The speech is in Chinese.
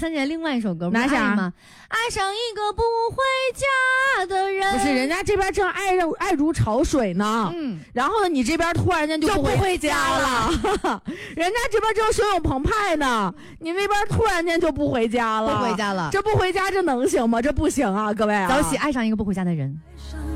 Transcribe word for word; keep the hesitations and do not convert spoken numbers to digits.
想起来另外一首歌， 哪啥吗？爱上一个不回家的人。 不是，人家这边正爱如爱如潮水呢，嗯，然后呢，你这边突然间就不回家了，人家这边正汹涌澎湃呢，你那边突然间就不回家了， 不回家了， 这不回家这能行吗？这不行啊，各位啊！ 早起爱上一个不回家的人。